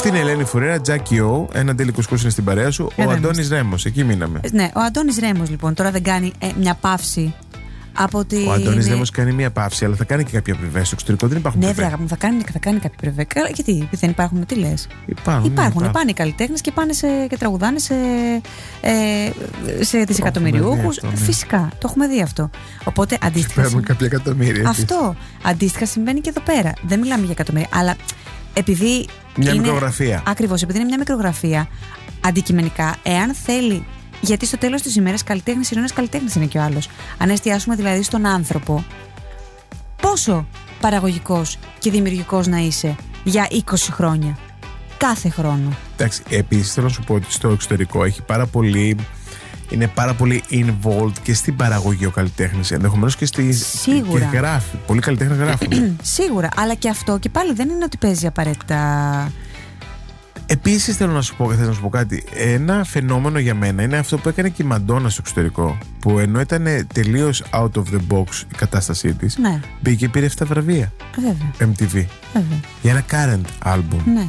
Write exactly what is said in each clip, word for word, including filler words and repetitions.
Αυτή είναι η Ελένη Φουρέρα, Τζάκι Ο. Ένα τέλικο κόσμο είναι στην παρέα σου. Ο Αντώνης Ρέμος, εκεί μείναμε. Ναι, ο Αντώνης Ρέμος λοιπόν τώρα δεν κάνει ε, μια παύση. Από τη... Ο Αντώνης Ρέμος κάνει μια παύση, αλλά θα κάνει και κάποια πριβέ στο εξωτερικό. Δεν υπάρχουν. Ναι, βράγα μου, θα κάνει, θα κάνει κάποια πριβέ. Γιατί δεν υπάρχουν, τι λες? Υπάρχουν. Υπάρχουν, ναι, πάνε οι καλλιτέχνες και πάνε σε, και τραγουδάνε σε, ε, σε δισεκατομμυριούχους. Ναι. Φυσικά, το έχουμε δει αυτό. Οπότε αντίστοιχα. Παίρνουν κάποια εκατομμύρια. Αυτό. Αντίστοιχα συμβαίνει και εδώ πέρα. Δεν μιλάμε για εκατομμύρια, αλλά επειδή. Μια είναι, μικρογραφία. Ακριβώς, επειδή είναι μια μικρογραφία, αντικειμενικά, εάν θέλει. Γιατί στο τέλος της ημέρας καλλιτέχνης είναι ένας καλλιτέχνης είναι και ο άλλος. Αν εστιάσουμε δηλαδή στον άνθρωπο, πόσο παραγωγικός και δημιουργικός να είσαι για είκοσι χρόνια, κάθε χρόνο. Εντάξει, επίσης θέλω να σου πω ότι στο εξωτερικό έχει πάρα πολύ. Είναι πάρα πολύ involved και στην παραγωγή ο καλλιτέχνης. Ενδεχομένως και στη. Σίγουρα. Και γράφει. Πολλοί καλλιτέχνες γράφουν. Σίγουρα. Αλλά και αυτό και πάλι δεν είναι ότι παίζει απαραίτητα. Επίσης θέλω να σου πω, θέλω να σου πω κάτι. Ένα φαινόμενο για μένα είναι αυτό που έκανε και η Μαντόνα στο εξωτερικό. Που ενώ ήταν τελείως out of the box η κατάστασή της, ναι, μπήκε και πήρε επτά βραβεία. Βέβαια. εμ τι βι. Βέβαια. Για ένα current album. Ναι.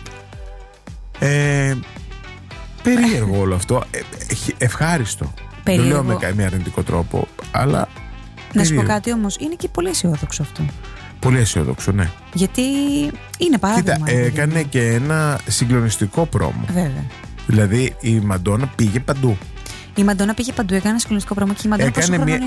Ε, περίεργο όλο αυτό. Ε, ευχάριστο. Περίεργο. Δεν λέω με καμία αρνητικό τρόπο, αλλά. Να περίεργο. σου πω κάτι όμως, είναι και πολύ αισιόδοξο αυτό. Πολύ αισιόδοξο, ναι. Γιατί είναι παράδειγμα. Κοίτα, έκανε και ένα συγκλονιστικό πρόμο. Βέβαια. Δηλαδή η Μαντόνα πήγε παντού. Η Μαντόνα πήγε παντού, έκανε ένα συγκλονιστικό πρόμο και η Μαντόνα έκανε μια,